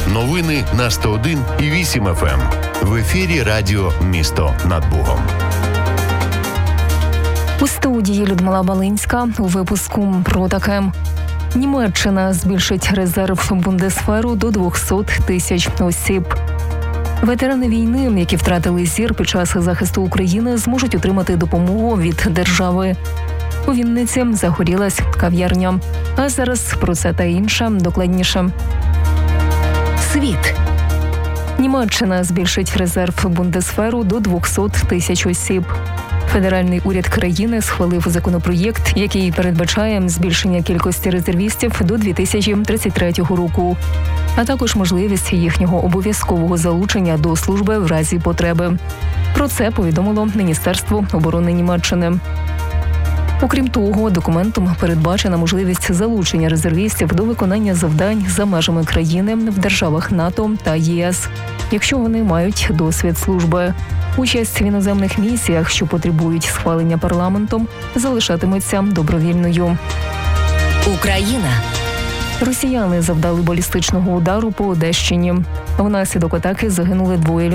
Новини на 101,8 FM. В ефірі радіо «Місто над Богом». У студії Людмила Балинська у випуску про таке. Німеччина збільшить резерв Бундесверу до 200 тисяч осіб. Ветерани війни, які втратили зір під час захисту України, зможуть отримати допомогу від держави. У Вінниці загорілась кав'ярня. А зараз про це та інше докладніше. Світ. Німеччина збільшить резерв Бундесверу до 200 тисяч осіб. Федеральний уряд країни схвалив законопроєкт, який передбачає збільшення кількості резервістів до 2033 року, а також можливість їхнього обов'язкового залучення до служби в разі потреби. Про це повідомило Міністерство оборони Німеччини. Окрім того, документом передбачена можливість залучення резервістів до виконання завдань за межами країни в державах НАТО та ЄС, якщо вони мають досвід служби. Участь в іноземних місіях, що потребують схвалення парламентом, залишатиметься добровільною. Україна. Росіяни завдали балістичного удару по Одещині. Внаслідок атаки загинули 2 людей.